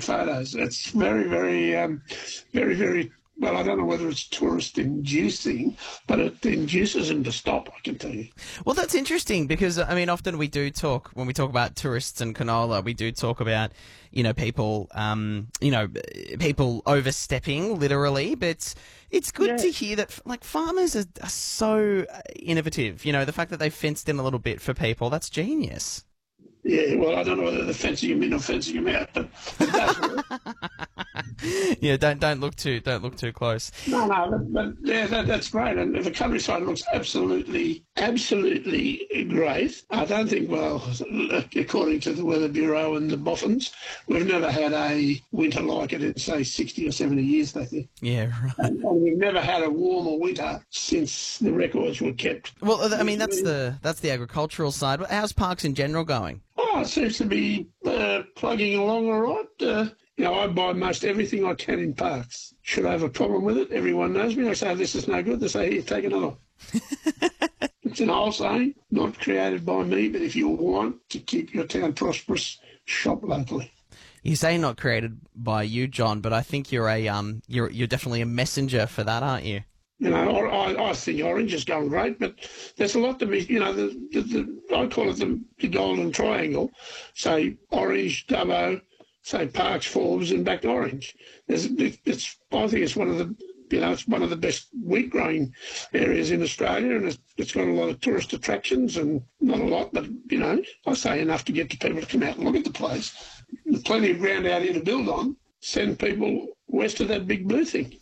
photos. It's very, very, well, I don't know whether it's tourist-inducing, but it induces them to stop, I can tell you. Well, that's interesting because, I mean, often we do talk, when we talk about tourists and canola, we do talk about, people, people overstepping, literally, but it's good to hear that, like, farmers are so innovative. The fact that they fenced in a little bit for people, that's genius. Yeah, well, I don't know whether they're fencing them in or fencing them out, but it does work. Yeah, don't look too close. No, but yeah, that's great. And the countryside looks absolutely great. I don't think, well, according to the Weather Bureau and the Boffins, we've never had a winter like it in, say, 60 or 70 years, they think. Yeah, right. And we've never had a warmer winter since the records were kept. Well, I mean, that's the agricultural side. How's Parks in general going? Oh, it seems to be plugging along all right. I buy most everything I can in Parks. Should I have a problem with it? Everyone knows me. I say, this is no good. They say, here, take another. It's an old saying, not created by me, but if you want to keep your town prosperous, shop locally. You say not created by you, John, but I think you're you're definitely a messenger for that, aren't you? I think Orange is going great, but there's a lot to be, I call it the golden triangle. Say Orange, Dubbo, say Parks, Forbes, and back to Orange. I think it's one of the, it's one of the best wheat growing areas in Australia, and it's got a lot of tourist attractions, and not a lot, but I say enough to get the people to come out and look at the place. There's plenty of ground out here to build on. Send people west of that big blue thing.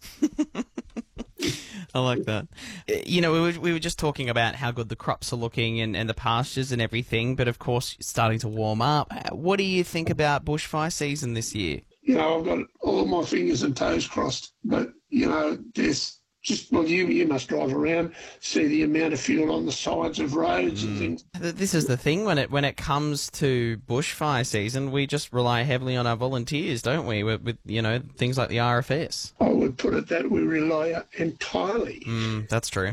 I like that. We were just talking about how good the crops are looking and the pastures and everything, but of course it's starting to warm up. What do you think about bushfire season this year? I've got all my fingers and toes crossed, but, there's just, well, you must drive around, see the amount of fuel on the sides of roads and things. This is the thing, when it comes to bushfire season, we just rely heavily on our volunteers, don't we, with things like the RFS. I would put it that we rely entirely. That's true.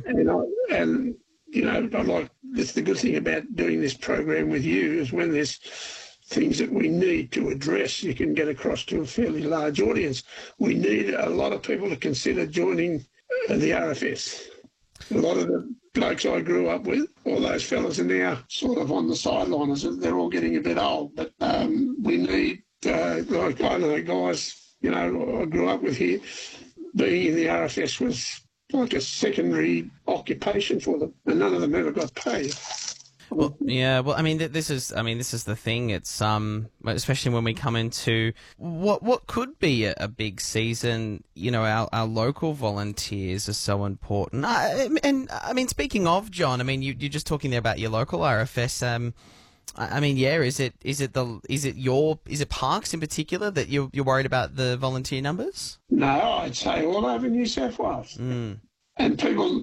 That's the good thing about doing this program with you, is when there's things that we need to address, you can get across to a fairly large audience. We need a lot of people to consider joining the RFS. A lot of the blokes I grew up with, all those fellas are now sort of on the sidelines. They're all getting a bit old, but we need, like I know guys, I grew up with here, being in the RFS was like a secondary occupation for them, and none of them ever got paid. Well, yeah. Well, I mean, this is the thing. It's especially when we come into what could be a big season. Our local volunteers are so important. And I mean, speaking of John, I mean, you're just talking there about your local RFS. I mean, yeah. Is it Parks in particular that you're worried about the volunteer numbers? No, I'd say all over New South Wales. And people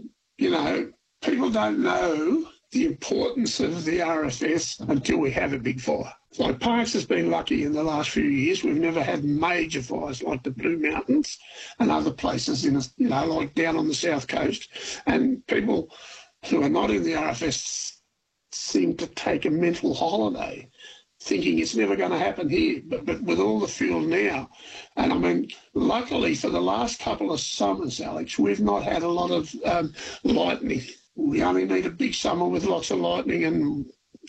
don't know the importance of the RFS until we have a big fire. Like Parks has been lucky in the last few years. We've never had major fires like the Blue Mountains and other places like down on the south coast. And people who are not in the RFS seem to take a mental holiday, thinking it's never going to happen here. But with all the fuel now, and I mean, luckily for the last couple of summers, Alex, we've not had a lot of lightning. We only need a big summer with lots of lightning, and,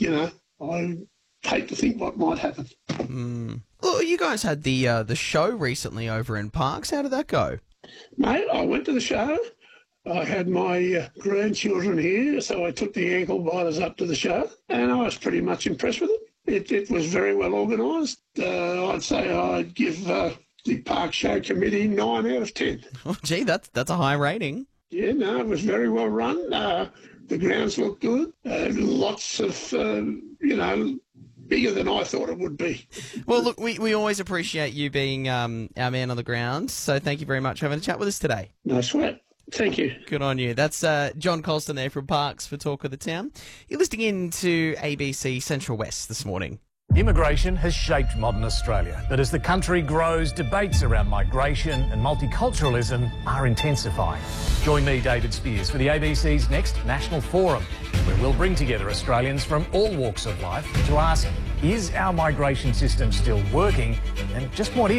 I hate to think what might happen. Well, you guys had the show recently over in Parks. How did that go? Mate, I went to the show. I had my grandchildren here, so I took the ankle biters up to the show, and I was pretty much impressed with it. It was very well organised. I'd say I'd give the Park Show Committee 9 out of 10. Oh, gee, that's a high rating. Yeah, no, it was very well run. The grounds looked good. Lots of, bigger than I thought it would be. Well, look, we always appreciate you being our man on the ground, so thank you very much for having a chat with us today. No sweat. Thank you. Good on you. That's John Colston there from Parks for Talk of the Town. You're listening in to ABC Central West this morning. Immigration has shaped modern Australia, but as the country grows, debates around migration and multiculturalism are intensifying. Join me, David Spears, for the ABC's next National Forum, where we'll bring together Australians from all walks of life to ask, is our migration system still working, and just what is